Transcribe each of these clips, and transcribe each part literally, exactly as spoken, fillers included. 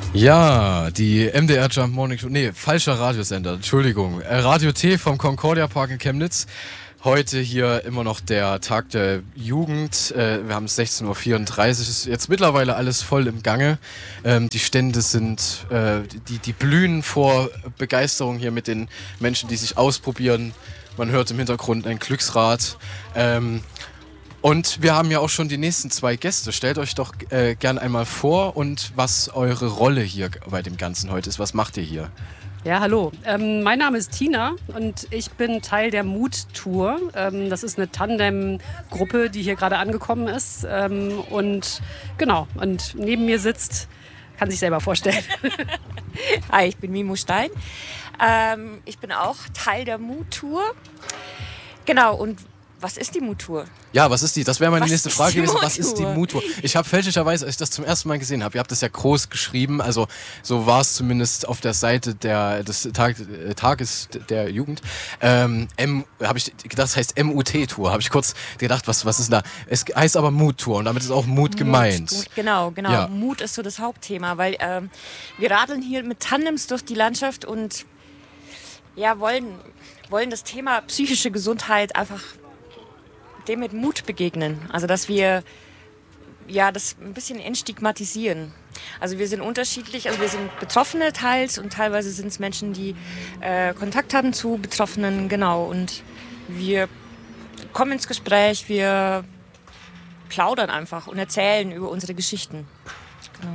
Ja, die M D R Jump Morning Show, nee, falscher Radiosender, Entschuldigung. Äh, Radio T vom Concordia Park in Chemnitz. Heute hier immer noch der Tag der Jugend. Äh, wir haben es sechzehn Uhr vierunddreißig, ist jetzt mittlerweile alles voll im Gange. Ähm, die Stände sind, äh, die, die blühen vor Begeisterung hier mit den Menschen, die sich ausprobieren. Man hört im Hintergrund ein Glücksrad. Ähm, Und wir haben ja auch schon die nächsten zwei Gäste. Stellt euch doch äh, gern einmal vor und was eure Rolle hier bei dem Ganzen heute ist. Was macht ihr hier? Ja, hallo. Ähm, mein Name ist Tina und ich bin Teil der Mut-Tour. Ähm, das ist eine Tandem-Gruppe, die hier gerade angekommen ist. Ähm, und genau, und neben mir sitzt, kann sich selber vorstellen. Hi, ich bin Mimo Stein. Ähm, ich bin auch Teil der Mut-Tour. Genau, und was ist die Mut-Tour? Ja, was ist die? Das wäre meine Was nächste ist Frage die gewesen. Was ist die Mut-Tour? Mut-Tour? Ich habe fälschlicherweise, als ich das zum ersten Mal gesehen habe, ihr habt das ja groß geschrieben, also so war es zumindest auf der Seite der, des Tag, äh, Tages der Jugend. Ähm, M, habe ich gedacht, das heißt M U T-Tour. Habe ich kurz gedacht, was, was ist da? Es heißt aber Mut-Tour und damit ist auch Mut, Mut gemeint. Mut, genau, genau. Ja. Mut ist so das Hauptthema, weil ähm, wir radeln hier mit Tandems durch die Landschaft und ja, wollen, wollen das Thema psychische Gesundheit einfach dem mit Mut begegnen. Also dass wir ja, das ein bisschen entstigmatisieren. Also wir sind unterschiedlich, also wir sind Betroffene teils und teilweise sind es Menschen, die äh, Kontakt haben zu Betroffenen, genau. Und wir kommen ins Gespräch, wir plaudern einfach und erzählen über unsere Geschichten. Genau.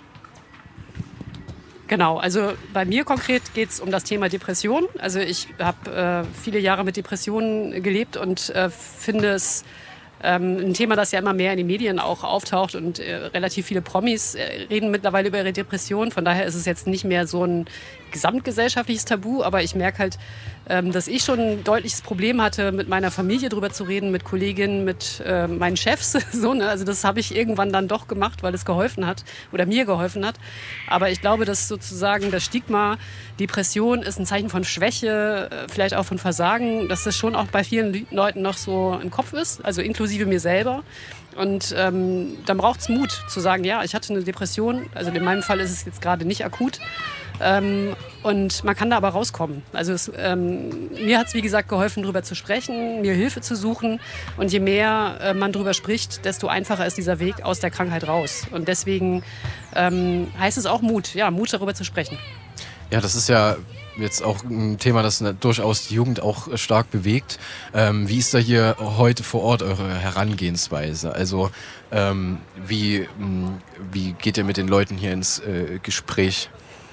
Genau, also bei mir konkret geht es um das Thema Depression. Also ich habe äh, viele Jahre mit Depressionen gelebt und äh, finde es ähm, ein Thema, das ja immer mehr in den Medien auch auftaucht und äh, relativ viele Promis äh, reden mittlerweile über ihre Depression. Von daher ist es jetzt nicht mehr so ein gesamtgesellschaftliches Tabu, aber ich merke halt, ähm, dass ich schon ein deutliches Problem hatte, mit meiner Familie drüber zu reden, mit Kolleginnen, mit äh, meinen Chefs. So, ne? Also das habe ich irgendwann dann doch gemacht, weil es geholfen hat oder mir geholfen hat. Aber ich glaube, dass sozusagen das Stigma Depression ist ein Zeichen von Schwäche, äh, vielleicht auch von Versagen, dass das schon auch bei vielen Leuten noch so im Kopf ist, also inklusive mir selber. Und ähm, dann braucht es Mut zu sagen, ja, ich hatte eine Depression. Also in meinem Fall ist es jetzt gerade nicht akut. Ähm, und man kann da aber rauskommen. Also es, ähm, mir hat es, wie gesagt, geholfen, darüber zu sprechen, mir Hilfe zu suchen. Und je mehr äh, man darüber spricht, desto einfacher ist dieser Weg aus der Krankheit raus. Und deswegen ähm, heißt es auch Mut, ja, Mut darüber zu sprechen. Ja, das ist ja jetzt auch ein Thema, das durchaus die Jugend auch stark bewegt. Ähm, wie ist da hier heute vor Ort eure Herangehensweise? Also ähm, wie, mh, wie geht ihr mit den Leuten hier ins äh, Gespräch?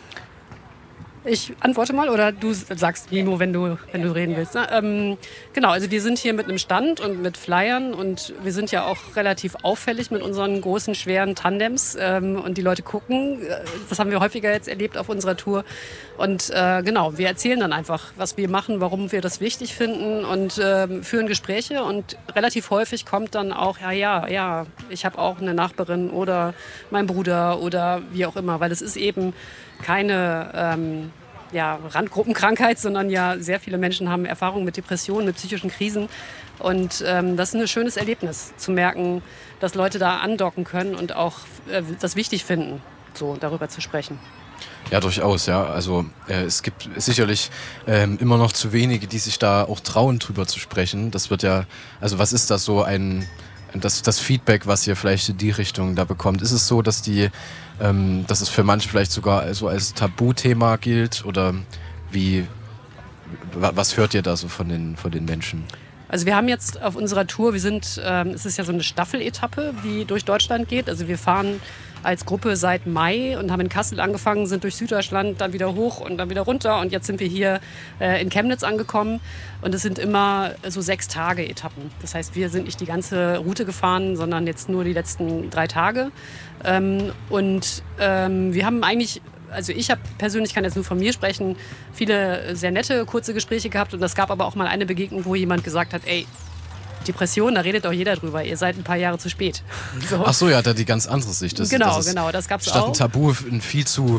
Ich antworte mal oder du sagst, Mimo, wenn du, wenn du reden willst. Ne? Ähm, genau, also wir sind hier mit einem Stand und mit Flyern und wir sind ja auch relativ auffällig mit unseren großen, schweren Tandems ähm, und die Leute gucken. Das haben wir häufiger jetzt erlebt auf unserer Tour. Und äh, genau, wir erzählen dann einfach, was wir machen, warum wir das wichtig finden und äh, führen Gespräche und relativ häufig kommt dann auch, ja, ja, ja, ich habe auch eine Nachbarin oder mein Bruder oder wie auch immer, weil es ist eben keine ähm, ja, Randgruppenkrankheit, sondern ja sehr viele Menschen haben Erfahrungen mit Depressionen, mit psychischen Krisen. Und ähm, das ist ein schönes Erlebnis, zu merken, dass Leute da andocken können und auch äh, das wichtig finden, so darüber zu sprechen. Ja, durchaus, ja. Also äh, es gibt sicherlich ähm, immer noch zu wenige, die sich da auch trauen, drüber zu sprechen. Das wird ja, also was ist das so ein, das, das Feedback, was ihr vielleicht in die Richtung da bekommt? Ist es so, dass die Ähm, dass es für manche vielleicht sogar so als Tabuthema gilt oder wie, was hört ihr da so von den, von den Menschen? Also wir haben jetzt auf unserer Tour, wir sind, ähm, es ist ja so eine Staffeletappe, die durch Deutschland geht. Also wir fahren als Gruppe seit Mai und haben in Kassel angefangen, sind durch Süddeutschland dann wieder hoch und dann wieder runter und jetzt sind wir hier äh, in Chemnitz angekommen und es sind immer so sechs Tage Etappen. Das heißt, wir sind nicht die ganze Route gefahren, sondern jetzt nur die letzten drei Tage. Ähm, und ähm, wir haben eigentlich, also ich habe persönlich, kann jetzt nur von mir sprechen, viele sehr nette, kurze Gespräche gehabt und es gab aber auch mal eine Begegnung, wo jemand gesagt hat, ey, Depression, da redet doch jeder drüber, ihr seid ein paar Jahre zu spät. So. Ach so, ja, da die ganz andere Sicht. Das, genau, das ist genau, das gab's statt auch. Statt ein Tabu ein viel zu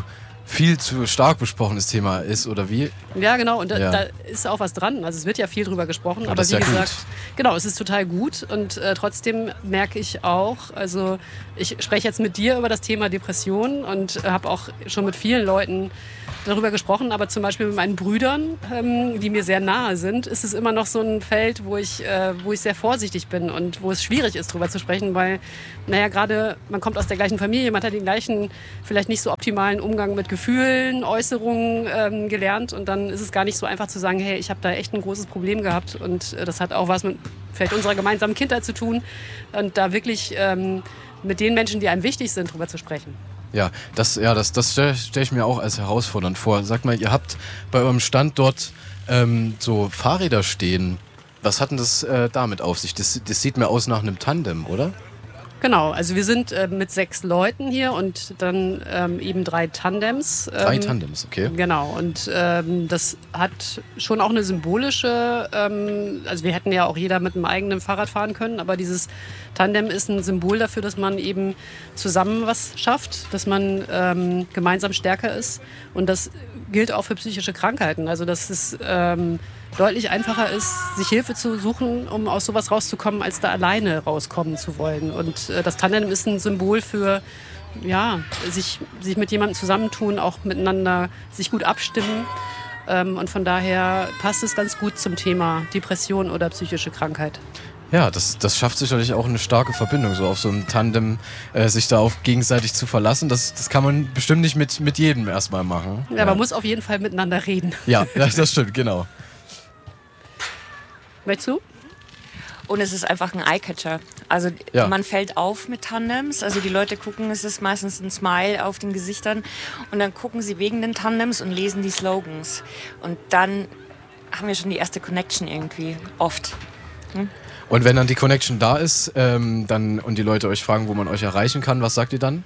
viel zu stark besprochenes Thema ist, oder wie? Ja, genau, und da, Ja. da ist auch was dran. Also es wird ja viel drüber gesprochen, Ja, aber das wie ist ja gesagt, gut. genau, es ist total gut und äh, trotzdem merke ich auch, also ich spreche jetzt mit dir über das Thema Depression und äh, habe auch schon mit vielen Leuten darüber gesprochen, aber zum Beispiel mit meinen Brüdern, ähm, die mir sehr nahe sind, ist es immer noch so ein Feld, wo ich, äh, wo ich sehr vorsichtig bin und wo es schwierig ist, darüber zu sprechen, weil, naja, gerade man kommt aus der gleichen Familie, man hat den gleichen, vielleicht nicht so optimalen Umgang mit Gefühlen, Äußerungen ähm, gelernt und dann ist es gar nicht so einfach zu sagen, hey, ich habe da echt ein großes Problem gehabt und äh, das hat auch was mit vielleicht unserer gemeinsamen Kindheit zu tun und da wirklich ähm, mit den Menschen, die einem wichtig sind, darüber zu sprechen. Ja, das, ja, das, das stelle stell ich mir auch als herausfordernd vor. Sag mal, ihr habt bei eurem Stand dort ähm, so Fahrräder stehen. Was hat denn das äh, damit auf sich? Das, das sieht mir aus nach einem Tandem, oder? Genau, also wir sind äh, mit sechs Leuten hier und dann ähm, eben drei Tandems. Ähm, Drei Tandems, okay. Genau, und ähm, das hat schon auch eine symbolische, ähm, also wir hätten ja auch jeder mit einem eigenen Fahrrad fahren können, aber dieses Tandem ist ein Symbol dafür, dass man eben zusammen was schafft, dass man ähm, gemeinsam stärker ist und das gilt auch für psychische Krankheiten, also dass es ähm, deutlich einfacher ist, sich Hilfe zu suchen, um aus sowas rauszukommen, als da alleine rauskommen zu wollen. Und äh, das Tandem ist ein Symbol für, ja, sich, sich mit jemandem zusammentun, auch miteinander sich gut abstimmen. Ähm, und von daher passt es ganz gut zum Thema Depression oder psychische Krankheit. Ja, das, das schafft sicherlich auch eine starke Verbindung, so auf so einem Tandem äh, sich da auf gegenseitig zu verlassen. Das, das kann man bestimmt nicht mit, mit jedem erstmal machen. Ja, man muss auf jeden Fall miteinander reden. Ja, das stimmt, genau. Möchtest du? Und es ist einfach ein Eyecatcher. Also Ja. man fällt auf mit Tandems. Also die Leute gucken, es ist meistens ein Smile auf den Gesichtern. Und dann gucken sie wegen den Tandems und lesen die Slogans. Und dann haben wir schon die erste Connection irgendwie, oft. Hm? Und wenn dann die Connection da ist ähm, dann, und die Leute euch fragen, wo man euch erreichen kann, was sagt ihr dann?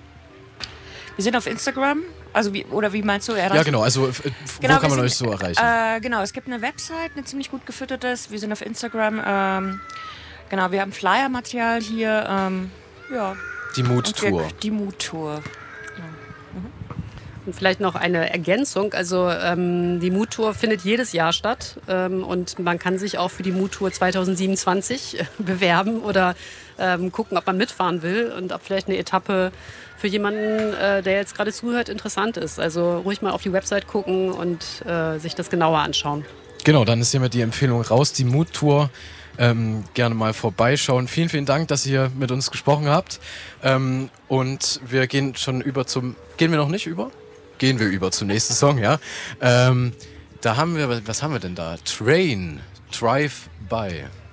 Wir sind auf Instagram. Also wie, oder wie meinst du? Ja, genau. Also f- wo Genau, kann wir man sind, euch so erreichen? Äh, genau, es gibt eine Website, eine ziemlich gut gefüttertes. Wir sind auf Instagram. Ähm, genau, wir haben Flyer-Material hier. Ähm, ja. Die Und Mood-Tour. wir- Die Mood-Tour. Und vielleicht noch eine Ergänzung. Also ähm, die Mood-Tour findet jedes Jahr statt ähm, und man kann sich auch für die Mood-Tour zwanzig siebenundzwanzig bewerben oder ähm, gucken, ob man mitfahren will und ob vielleicht eine Etappe für jemanden, äh, der jetzt gerade zuhört, interessant ist. Also ruhig mal auf die Website gucken und äh, sich das genauer anschauen. Genau, dann ist hiermit die Empfehlung raus, die Mood-Tour. Ähm, gerne mal vorbeischauen. Vielen, vielen Dank, dass ihr mit uns gesprochen habt. Ähm, und wir gehen schon über zum... Gehen wir noch nicht über? Gehen wir über zum nächsten Song, ja. Ähm, da haben wir... Was haben wir denn da? Train. Drive By.